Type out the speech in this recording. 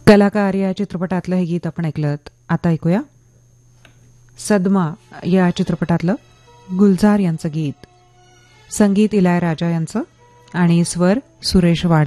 कलाकार या चित्रपटातलं हे गीत आपण ऐकलं. आता ऐकूया सदमा या चित्रपटातलं गुलजार यांचं गीत. संगीत इलायराजा यांचं आणि स्वर सुरेश वाडकर.